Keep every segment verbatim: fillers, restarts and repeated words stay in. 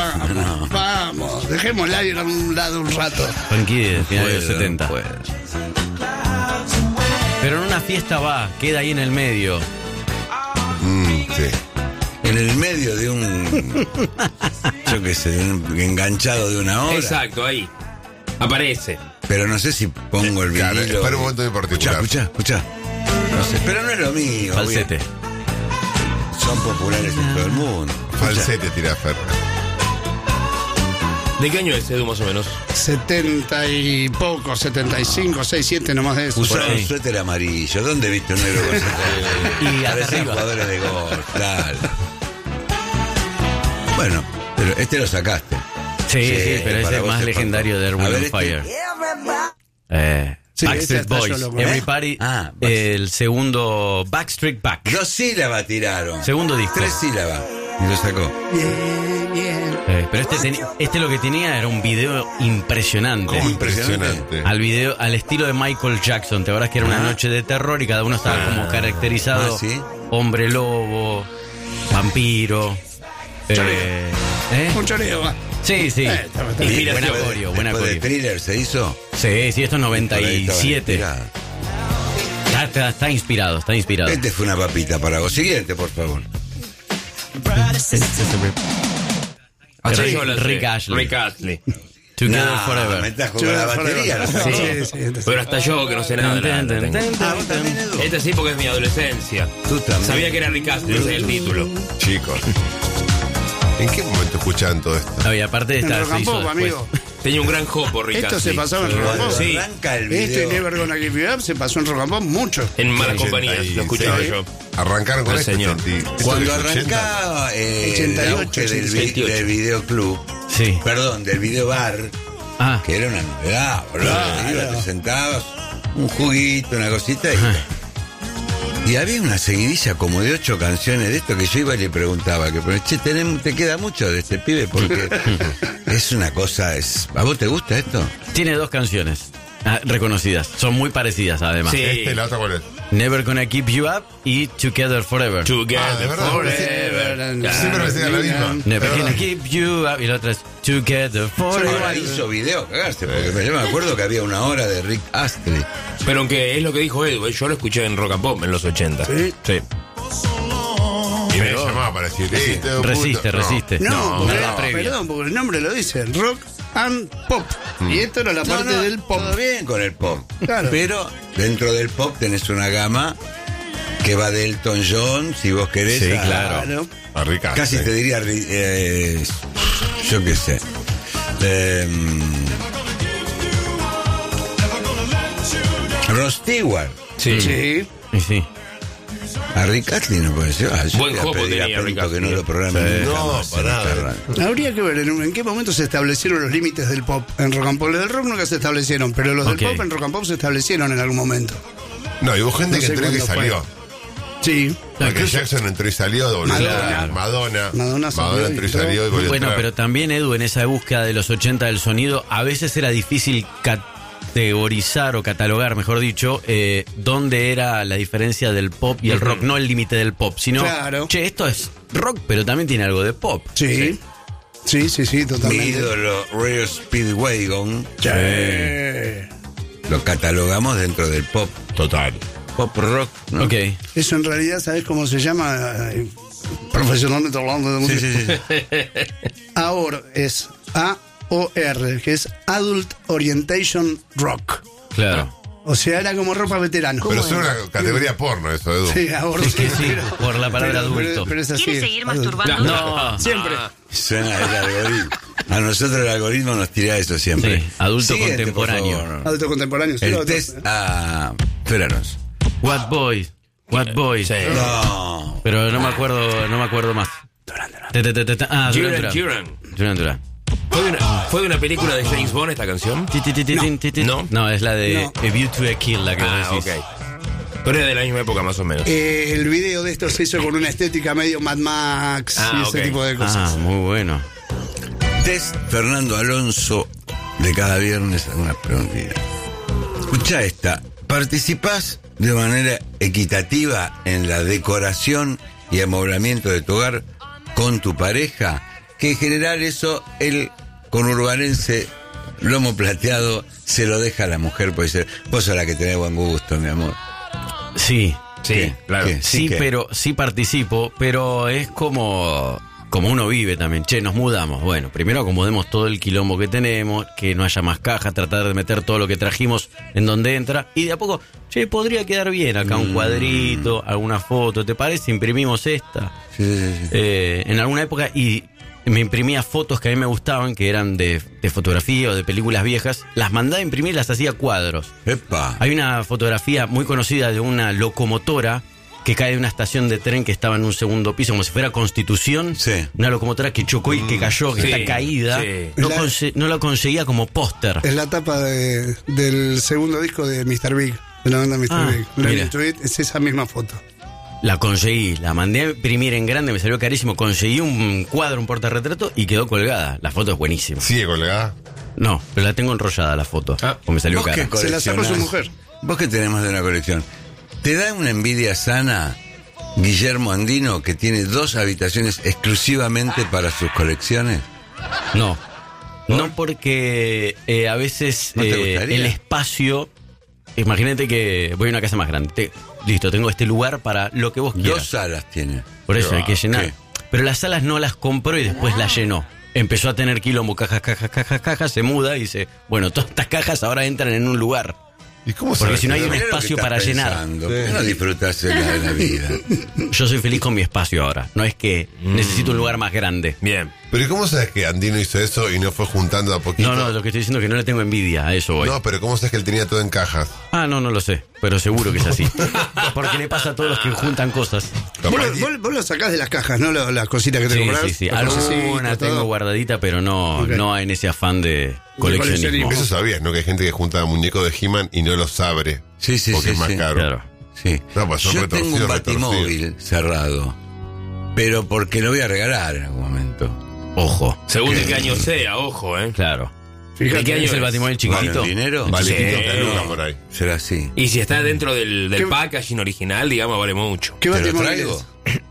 vamos, No. vamos. Dejémosla ir a un lado un rato. Funky de final de los Puedo, setenta. puedo. Pero en una fiesta va, queda ahí en el medio. Mm, sí. En el medio de un, yo qué sé, de un enganchado de una hora. Exacto, ahí. Aparece. Pero no sé si pongo el Claro, vinilo. es para un momento en particular. Escucha, escucha, escucha. No sé, pero no es lo mío. Falsete. bien. Son populares en todo el mundo. Falsete tira Fer. ¿De qué año es Edu, más o menos? setenta y poco, setenta y cinco, seis, siete nomás de eso. Usaba Por ahí. un suéter amarillo. ¿Dónde viste un negro con suéter? Y hasta Parecían arriba. jugadores de golf, claro. Bueno, pero este lo sacaste. Sí, sí, pero es para el vos más es legendario de A Erwin ver, on este. Fire. Eh, Sí, ese Backstreet hasta yo Boys, lo conozco. Everybody, Ah, el segundo Backstreet Back. Dos sílabas tiraron. Segundo disco. Tres sílabas. Y lo sacó. Bien, bien. Eh, pero este, teni- este lo que tenía era un video impresionante. ¿Cómo? Impresionante. Al video, al estilo de Michael Jackson. Te acuerdas que era una Ah. noche de terror y cada uno estaba como caracterizado. Ah, ¿sí? Hombre lobo, vampiro. Eh, ¿eh? Un choreo, va. Sí, sí. Eh, está bien, está Y bien. buena Después de- coreo, buena después de coreo. Thriller se hizo. Sí, sí, esto es noventa y siete. Mirá. Está, está- está inspirado, está inspirado. Este fue una papita para vos. Siguiente, por favor. Allá Rick- yo la sé. Rick Astley. Rick Astley. Together No, Forever. me estás con la batería. ¿no? Sí, sí, sí. Pero hasta yo, que no sé nada. nada, tengo. Ah, vos también, Edu. Este sí, porque es mi adolescencia. Tú también. Sabía que era Rick Astley, ese es el título. Chicos. ¿En qué momento escuchaban todo esto? No, y aparte En esta rock se and hizo pop, después. amigo. Tenía un gran jopo, Rick Esto se Astley. pasaba en rock and Cuando pop. Sí. arranca el Este video. Never Gonna Give You Up se pasó en rock and pop mucho. En malas ochenta compañías, y lo escuchaba seis. yo. Arrancaron con El este señor. ochenta. ¿Esto Cuando es ochenta? arrancaba eh, ochenta y el ocho, auge del, vi- ochenta y ocho. del videoclub, Sí. perdón, del videobar, Ah, que era una novedad, boludo. Claro. Ibas, te sentabas, un juguito, una cosita y, y había una seguidilla como de ocho canciones de esto que yo iba y le preguntaba, que pero, che, tenemos, te queda mucho de este pibe porque es una cosa, es, ¿a vos te gusta esto? tiene dos canciones ah, reconocidas. Son muy parecidas además. Sí. Este, la otra, ¿cuál es? Never Gonna Keep You Up y Together Forever. Together Ah, ¿de verdad? forever. Siempre me decía la misma. Never ¿De Gonna verdad? Keep You Up y la otra es Together Ahora Forever. hizo video, cagarse, porque yo me acuerdo que había una hora de Rick Astley. Pero aunque es lo que dijo Edu, eh, yo lo escuché en Rock and Pop en los ochenta. Sí. Sí. Y me llamaba para decir, "Ey, te doy Resiste, punto". No. resiste. No, No, porque, la previa. perdón, porque el nombre lo dice, rock and pop. Y esto era la parte No, no, del pop. todo bien con el pop. Claro. Pero dentro del pop tenés una gama que va de Elton John, si vos querés. Sí, a- claro. A Ricardo. Casi te diría, eh, yo qué sé. Eh, Rod Stewart. Sí. Sí. Y sí. A Rick Astley no puede ser. Ah, yo Buen voy a jopo pedir a tenía Pento Rick que Astley. no lo programe Sí. nunca No, más en pará. esta radio. Habría que ver en, en qué momento se establecieron los límites del pop en rock and pop. Los del rock nunca se establecieron, pero los Ok. del pop en rock and pop se establecieron en algún momento. No, y hubo gente No que sé entró y que cuándo fue. salió. Sí. Porque incluso- Jackson entró y salió, volvió. Madonna. Madonna. Madonna salió y entró y entró. salió y volvió a Bueno, entrar. pero también, Edu, en esa búsqueda de los ochenta del sonido, a veces era difícil categorizar o catalogar, mejor dicho, eh, dónde era la diferencia del pop y el rock, no el límite del pop, sino, Claro. che, esto es rock, pero también tiene algo de pop. Sí. Sí, sí, sí, Mi totalmente. ídolo, Rare Speedwagon, Sí. lo catalogamos dentro del pop. Total. Pop rock, ¿no? Ok. Eso en realidad, ¿sabes cómo se llama? Eh, Profesionalmente hablando de música. Sí, sí, sí. A O R es A O R, que es Adult Orientation Rock. Claro. O sea, era como ropa veterano. Pero es una categoría porno eso, Edu. Sí, A O R. Es que sí, por la palabra Pero- pero- adulto. pero es así. ¿Quieres seguir Adult. masturbando? No. Siempre. Suena el algoritmo. A nosotros el algoritmo nos tira eso siempre. Sí, adulto Siguiente, por contemporáneo. favor. Adulto contemporáneo. sí, El lo otro. test a Feranos. What Boys. What Boys. Sí. No. Pero no me acuerdo, no me acuerdo más. Te, te, te, te, te- Ah, Duran Duran Duran. Duran. Duran Duran. ¿Fue de, una, ¿Fue de una película de James Bond esta canción? Ti, ti, ti, ti, ti, ti, ti. No. No, es la de No. A View to a Kill, la que Ah, vos ok. decís. Pero era de la misma época más o menos. Eh, el video de esto se hizo con una estética medio Mad Max Ah, y ese ok. tipo de cosas. Ah, muy bueno. Test Fernando Alonso de cada viernes alguna preguntita. Escucha esta. ¿Participás de manera equitativa en la decoración y amoblamiento de tu hogar con tu pareja? que en general eso el conurbanense lomo plateado se lo deja a la mujer, puede ser, vos sos la que tenés buen gusto, mi amor. Sí, Sí, ¿Qué? claro. ¿Qué? sí, ¿qué? pero sí participo, pero es como, como uno vive también. Che, nos mudamos. Bueno, primero acomodemos todo el quilombo que tenemos, que no haya más cajas, tratar de meter todo lo que trajimos en donde entra. Y de a poco, che, podría quedar bien acá un cuadrito, alguna foto. ¿Te parece? Imprimimos esta. Sí, sí, sí. Eh, en alguna época, y me imprimía fotos que a mí me gustaban, que eran de, de fotografía o de películas viejas. Las mandaba a imprimir y las hacía cuadros. Epa. Hay una fotografía muy conocida de una locomotora que cae de una estación de tren que estaba en un segundo piso, como si fuera Constitución. Sí. Una locomotora que chocó y que cayó, que Sí, está caída. sí. No, La- conse- no la conseguía como póster. Es la tapa de- del segundo disco de mister Big, de la banda mister Ah, Big. mira. Learning to Eat es esa misma foto. La conseguí, la mandé a imprimir en grande, me salió carísimo. Conseguí un cuadro, un portarretrato y quedó colgada. La foto es buenísima. Sigue colgada. No, pero la tengo enrollada la foto. Ah. o me salió ¿Vos cara. qué Se la sacó su coleccionás? mujer. Vos que tenés más de una colección, ¿te da una envidia sana Guillermo Andino, que tiene dos habitaciones exclusivamente para sus colecciones? No. No porque eh, a veces ¿No te eh, gustaría? el espacio. Imagínate que voy a una casa más grande. Te- listo, tengo este lugar para lo que vos Dos quieras. salas tiene. Por eso Pero, hay que llenar. ¿qué? Pero las salas no las compró y después las llenó. Empezó a tener quilombo, cajas, cajas, cajas, cajas, se muda y dice, bueno, todas estas cajas ahora entran en un lugar. ¿Y cómo Porque sabes si no que hay un Mirá lo que espacio estás para llenar. pensando. ¿Por qué no disfrutás de la, de la vida? Yo soy feliz con mi espacio ahora. No es que necesito un lugar más grande. Bien. Pero ¿y cómo sabes que Andino hizo eso y no fue juntando a poquito? No, no, lo que estoy diciendo es que no le tengo envidia, a eso voy. No, pero ¿cómo sabes que él tenía todo en cajas? Ah, no, no lo sé, pero seguro que es así. Porque le pasa a todos los que juntan cosas. Vos, Capaz lo- que- vos- vos lo sacás de las cajas, ¿no? Lo- Las cositas que te Sí, comprás. sí, sí. los Alguna procesitos, tengo todo. guardadita, pero no, Ok. no en ese afán de coleccionismo. coleccionismo. Eso sabías, ¿no? Que hay gente que junta muñecos de He-Man y no los abre. Sí, sí, porque sí, es más sí. caro. Claro. Sí. No, pues son Yo tengo un retorcidos, batimóvil cerrado, pero porque lo voy a regalar en algún momento. Ojo. Según de ¿Qué? qué año sea, ojo, ¿eh? Claro. Fíjate. ¿De qué año ¿Es el es? batimóvil chiquitito? Bueno, ¿dinero? Vale, Sí. quinientas lucas por ahí. Será así. Y si está dentro del, del ¿Qué- packaging original, digamos, vale mucho. ¿Qué ¿Te lo batimóvil traigo?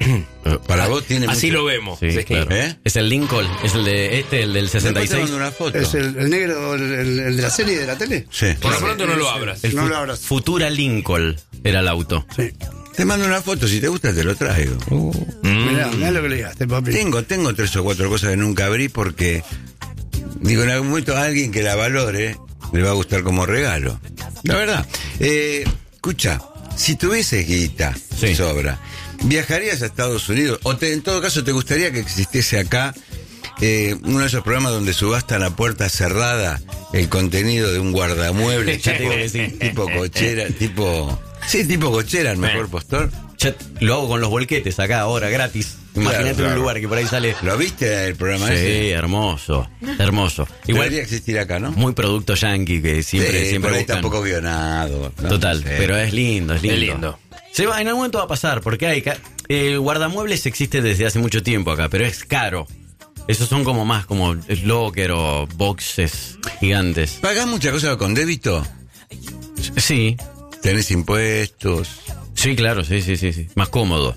es? Para vos tiene Así mucho- lo vemos. Sí, Es que- claro. ¿Eh? Es el Lincoln, es el de este, el del sesenta y Después te seis. mando una foto. ¿Es el, el negro, el, el- el de la serie de la tele? Sí. Por lo pronto no lo abras. El No fu- lo abras. Futura Lincoln era el auto. Sí. Te mando una foto, si te gusta te lo traigo. Mirá, mirá lo que le digaste, papi. Tengo, tengo tres o cuatro cosas que nunca abrí porque, digo, en algún momento a alguien que la valore le va a gustar como regalo. La verdad. Eh, escucha, si tuvieses guita, Sí. sobra, ¿viajarías a Estados Unidos? O te- en todo caso, ¿te gustaría que existiese acá eh, uno de esos programas donde subastan a puerta cerrada el contenido de un guardamuebles? Ya te tipo, iba a decir. tipo cochera, tipo... Sí, tipo cochera, el mejor Eh. postor. Ya lo hago con los volquetes acá ahora, gratis. Imagínate claro. un lugar que por ahí sale. ¿Lo viste el programa Sí, ese? hermoso, hermoso. Igual Igual debería existir acá, ¿no? muy producto yankee que siempre, Sí, siempre por ahí buscan. está poco guionado. ¿no? Total, Sí. pero es lindo, es lindo. Es lindo. Se va, en algún momento va a pasar, porque hay ca- el guardamuebles existe desde hace mucho tiempo acá, pero es caro. Esos son como más como locker o boxes gigantes. ¿Pagás muchas cosas con débito? Sí, ¿Tenés impuestos? sí, claro, sí, sí, sí, sí. Más cómodo.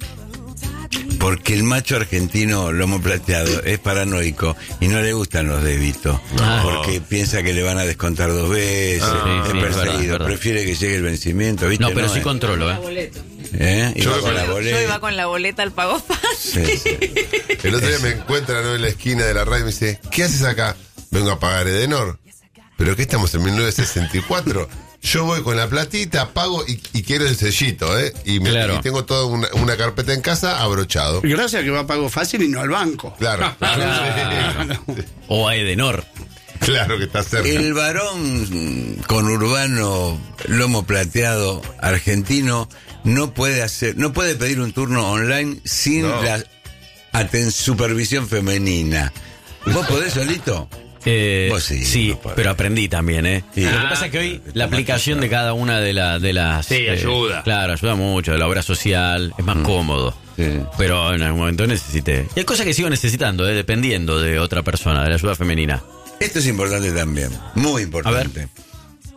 Porque el macho argentino lomo plateado es paranoico y no le gustan los débitos. Ah. Porque piensa que le van a descontar dos veces, Ah, es sí, sí, es verdad, perseguido, es verdad. prefiere que llegue el vencimiento, ¿viste? No, pero sí Eh, controlo, ¿eh? Boleto. ¿eh? Y Yo va me con la acuerdo- Yo iba boleta. con la boleta al pago fácil. Sí, sí. El otro día me encuentran, ¿no?, en la esquina de la radio y me dice, ¿qué haces acá? Vengo a pagar Edenor. ¿Pero qué estamos en mil novecientos sesenta y cuatro? Yo voy con la platita, pago y, y quiero el sellito, ¿eh? Y, me- Claro. y tengo toda una, una carpeta en casa abrochado. Y gracias a que va a pago fácil y no al banco. Claro, claro, O a Edenor. claro que está cerca. El varón conurbano lomo plateado argentino no puede hacer, no puede pedir un turno online sin No. la aten- supervisión femenina. ¿Vos podés solito? Eh, Vos sí, sí, no podés. pero aprendí también, ¿eh? Sí. Lo que Ah, pasa es que hoy la aplicación de cada una de, la, de las... Sí, ayuda. Claro, ayuda mucho, la obra social, es más cómodo. Sí. Pero en algún momento necesité... Y hay cosas que sigo necesitando, ¿eh? Dependiendo de otra persona, de la ayuda femenina. Esto es importante también, muy importante.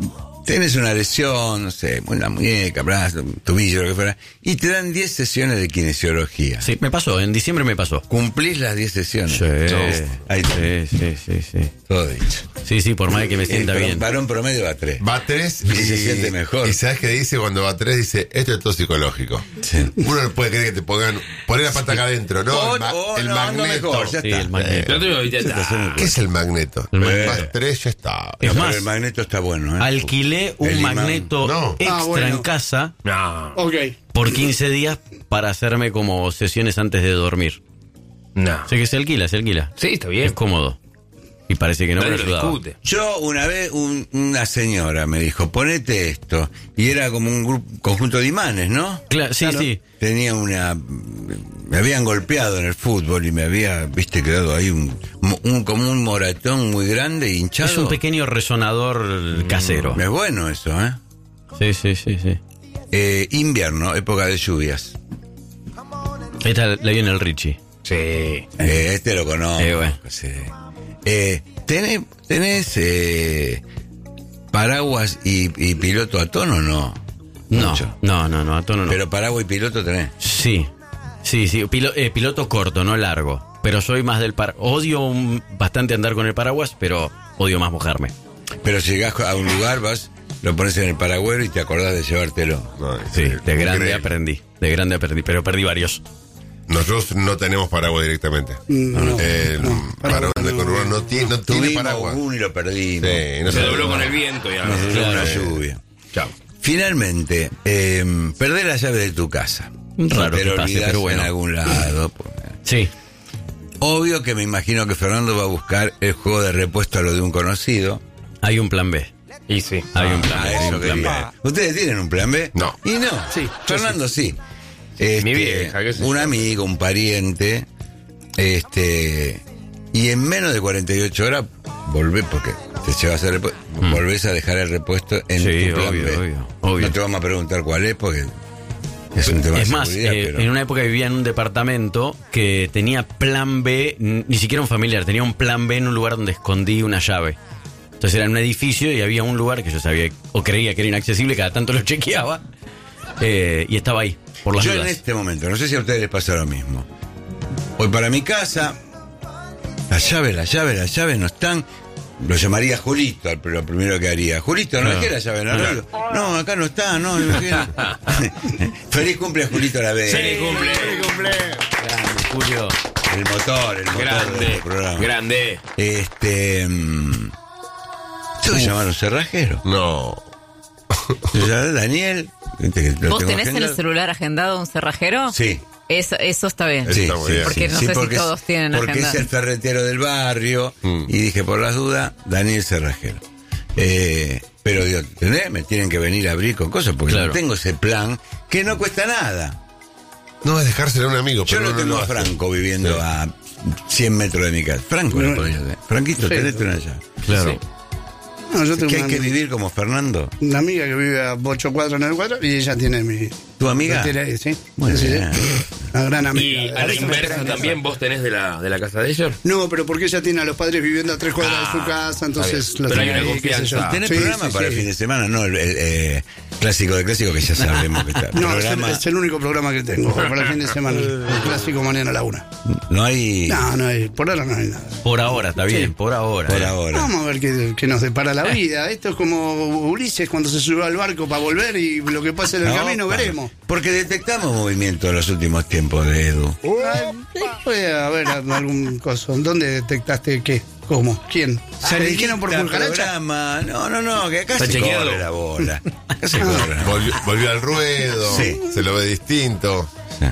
tenés una lesión, no sé, una muñeca, brazo, tobillo, lo que fuera, y te dan diez sesiones de kinesiología. Sí, me pasó, en diciembre me pasó. Cumplís las diez sesiones. Sí, Ahí está. sí, sí, sí, sí. Todo dicho. Sí, sí, por más de que me sienta El bien. varón promedio va a tres. Va a tres Y se siente mejor. Y ¿sabes qué dice cuando va a tres? Dice, esto es todo psicológico. Sí. Uno no puede creer que te pongan, poner la pata acá adentro, ¿no? O- el, ma- o el no, ando magneto. mejor, ya Sí, está. el magneto. Yo te digo, ya está. ¿Qué es el magneto? El magneto. Más tres, ya está. Es No, más, pero el magneto está bueno, ¿eh? alquilé un El imán. magneto No. extra Ah, bueno. en casa No, Ok. por quince días para hacerme como sesiones antes de dormir. no. O sea que se alquila, se alquila. Sí, está bien. Es cómodo. Y parece que no me Nadie lo ayudaba. discute. Yo una vez, un- una señora me dijo, ponete esto. Y era como un grupo, conjunto de imanes, ¿no? Claro, sí, sí. Tenía una... Me habían golpeado en el fútbol y me había, viste, quedado ahí un, un como un moratón muy grande, hinchado. Es un pequeño resonador casero. Es bueno eso, ¿eh? Sí, sí, sí, sí. Eh, Invierno, época de lluvias. Esta la vi en el Richie. Sí. Eh, este lo conozco. Eh, bueno. sí. Eh, ¿Tenés, tenés eh, paraguas y, y piloto a tono o no? No, Mucho. no, no, no, a tono no. Pero paraguas y piloto tenés. Sí, sí, sí. Pilo- eh, piloto corto, no largo. Pero soy más del par. Odio un- bastante andar con el paraguas, pero odio más mojarme. Pero si llegás a un lugar, vas, lo pones en el paragüero y te acordás de llevártelo. No, Sí, es de grande increíble. aprendí. De grande aprendí, pero perdí varios. Nosotros no tenemos paraguas directamente. No, el no, paraguas paraguas de no. Conurbano no tiene, no tiene Tuvimos paraguas. uno y lo perdimos. Sí, no Se sé. dobló con el viento y Nos duró una lluvia. Chao. Finalmente, eh, perdés la llave de tu casa. Raro te que lo pase, olvidás pero bueno. en algún lado. pues. Sí. Obvio que me imagino que Fernando va a buscar el juego de repuesto a lo de un conocido. Hay un plan B. Y sí. Hay un plan Ah, B. hay eso un plan B. quería. ¿Ustedes tienen un plan B? No. Y no. Sí, Fernando sí. Este, Mi vieja, qué sé un yo. amigo, un pariente. Este. Y en menos de cuarenta y ocho horas volvés, porque te llevas el repuesto, volvés a dejar el repuesto en Mm. Sí, tu plan obvio, B. obvio, obvio. No te vamos a preguntar cuál es, porque es un tema Es de más, seguridad, eh, pero- en una época vivía en un departamento que tenía plan B, n- ni siquiera un familiar, tenía un plan B en un lugar donde escondí una llave. Entonces era en un edificio y había un lugar que yo sabía o creía que era inaccesible, cada tanto lo chequeaba, eh, y estaba ahí, por las Yo dudas. en este momento, no sé si a ustedes les pasa lo mismo. Voy para mi casa, las llaves, las llaves, las llaves no están. Lo llamaría Julito, al- lo primero que haría. Julito, ¿no Claro. es que la llave en el arreglo? No, acá no está, no. no es que- Feliz cumple Julito la vez. ¡Feliz cumple! Grande, Julio. El motor, el motor del Grande. programa. Grande. Este. mm, ¿Ustedes llamaron cerrajero? No. Ya, Daniel. ¿viste que lo ¿Vos tengo tenés en el agendado? celular agendado un cerrajero? Sí. Eso, eso está bien. Sí. Está muy bien. Porque no sé si porque es- todos tienen Porque agenda. es el ferretero del barrio. Mm. Y dije, por las dudas, Daniel Cerrajero. Eh, pero digo, ¿entendés? Me tienen que venir a abrir con cosas porque Claro. no tengo ese plan que no cuesta nada. No es dejárselo a un amigo, Yo pero no uno tengo lo a hace. Franco viviendo Sí. a cien metros de mi casa. Franco No. lo podría hacer. Franquito, Sí. tenete una llave. Claro. No, yo tengo Que hay una, que vivir como Fernando. una amiga que vive a ocho cuatro nueve cuatro y ella tiene mi... ¿Tu amiga? tiene ahí, sí. Muy Sí, sí, bien. sí. Una gran amiga. Y a la Parece una inversa gran también vos tenés de la, de la casa de ellos. No, pero porque ella tiene a los padres viviendo a tres cuadras Ah, de su casa, entonces está bien. lo Pero hay tiene una ahí, qué sé yo. confianza. ¿Tenés Sí, programa sí, para sí. el fin de semana? No, el, el, eh, clásico de clásico que ya sabemos que está. No, es el, programa, es el único programa que tengo para el fin de semana. El clásico mañana a la una. no hay No, no hay, por ahora no hay nada. Por ahora, está bien, por ahora. por eh. ahora. Vamos a ver qué, qué nos depara la vida. Esto es como Ulises cuando se subió al barco para volver y lo que pasa en el No, camino pa- veremos. Porque detectamos movimiento en los últimos tiempos de Edu. Ah, puede haber algún coso. ¿Dónde detectaste qué? ¿Cómo? ¿Quién? ¿Se dijeron por Salidita, cucaracha? programa. No, no, no, que acá Está se chequeado. corre la bola. Acá se corre. Volvió, volvió al ruedo, Sí. se lo ve distinto.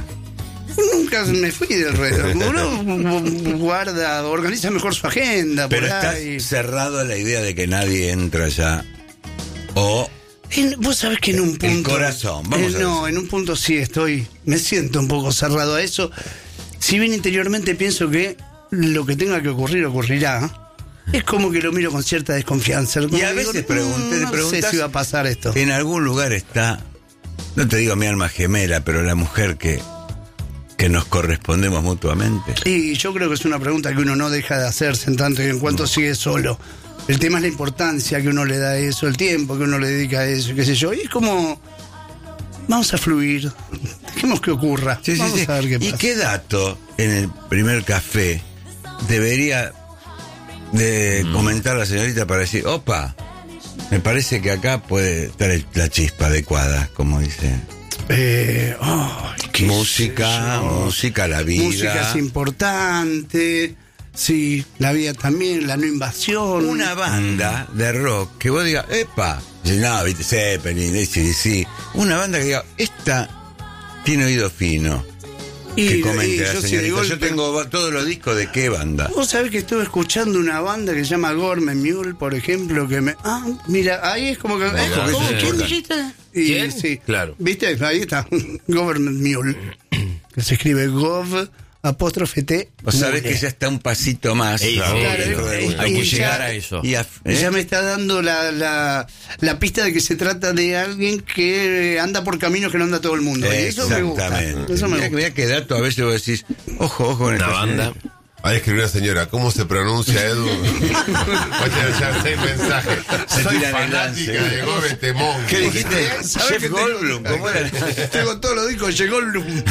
Nunca me fui del ruedo. Uno guarda, organiza mejor su agenda. Pero por está ahí. cerrado a la idea de que nadie entra ya. O En- Vos sabés que en un El punto. corazón, vamos eh, a No, decir. en un punto sí estoy. Me siento un poco cerrado a eso. Si bien interiormente pienso que lo que tenga que ocurrir ocurrirá. Es como que lo miro con cierta desconfianza. Como Y a que veces digo, pregunté, "Mm, te no sé preguntás si va a pasar esto. en algún lugar está, no te digo mi alma gemela, pero la mujer que, que nos correspondemos mutuamente. Y yo creo que es una pregunta que uno no deja de hacerse en tanto y en cuanto sigue solo. El tema es la importancia que uno le da a eso, el tiempo que uno le dedica a eso, qué sé yo. Y es como, vamos a fluir, dejemos que ocurra, Sí, sí, vamos sí. a ver qué ¿Y pasa. qué dato en el primer café debería de Mm. comentar la señorita para decir, opa, me parece que acá puede estar el- la chispa adecuada, como dice? Eh, ay, qué Música, sé yo. música, la vida. Música es importante, sí, la vida también, la no invasión. Una banda de rock que vos digas, epa, dice, no, viste, Zeppelin, A C D C, una banda que diga, esta tiene oído fino. Y- que y comente la yo sí, de señorita. Yo golpe- tengo va- todos los discos de qué banda. Vos sabés que estuve escuchando una banda que se llama Gorman Mule, por ejemplo, que me... Ah, mira, ahí es como que... eh, porque ¿cómo? eso es ¿Quién importante. dijiste? Y, ¿Quién? Sí. Claro. ¿Viste? Ahí está. Government Mule. Que se escribe Gov, apóstrofe T. Vos sabés Mule. que ya está un pasito más. Ey, Claro, claro, dentro de- eh, Hay que y llegar ya- a eso. Y a- ¿eh? Ya me está dando la, la, la pista de que se trata de alguien que anda por caminos que no anda todo el mundo. Y eso me gusta. Exactamente. Eso me Mirá, gusta. mirá qué dato a veces vos decís, ojo, ojo con Una esta banda. señorita. Ahí escribió una señora, ¿cómo se pronuncia Edu? Oye, ya seis mensajes. Se Soy tiran el fanática lance. de Gómez Temón. ¿Qué dijiste? ¿Sabés Jeff que tengo- Goldblum, ¿cómo era? Tengo todos los discos, llegó el Bloom.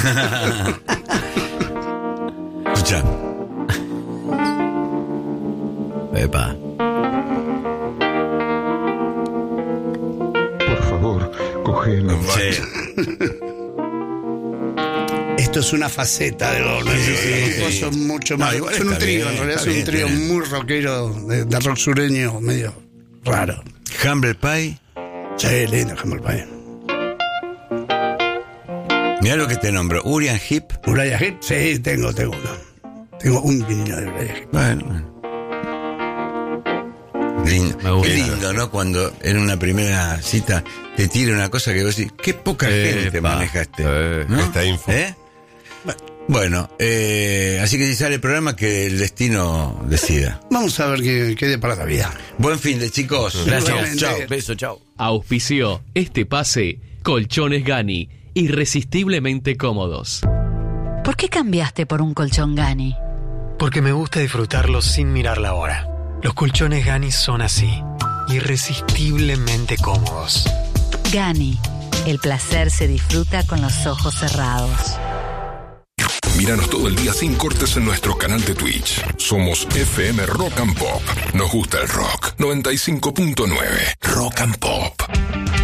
Escucha. Epa. Por favor, cógelo. Sí. Esto es una faceta de Gorman. Sí, sí, sí, Los sí. tipos son mucho No, más. igual son un está trío, bien, en realidad está son un bien, trío tienen- muy rockero de, de rock sureño, medio raro. Humble Pie. Sí, lindo, Humble Pie. Mirá lo que te nombro. Uriah Heep. Uriah Heep, sí, tengo, tengo uno. Tengo un vinilo de Uriah Heep. Bueno, bueno. Lindo. Me gusta. Qué lindo, ¿no? Cuando en una primera cita te tira una cosa que vos decís, qué poca gente Epa. manejaste. Eh. ¿no? Esta info. ¿Eh? Bueno, eh, así que si sale el programa, que el destino decida. Vamos a ver qué, qué depara la vida. Buen fin de chicos. Gracias. Igualmente. Chao. Beso, chao. Auspició este pase Colchones Gani, irresistiblemente cómodos. ¿Por qué cambiaste por un colchón Gani? Porque me gusta disfrutarlo sin mirar la hora. Los colchones Gani son así, irresistiblemente cómodos. Gani, el placer se disfruta con los ojos cerrados. Míranos todo el día sin cortes en nuestro canal de Twitch. Somos F M Rock and Pop. Nos gusta el rock. noventa y cinco punto nueve Rock and Pop.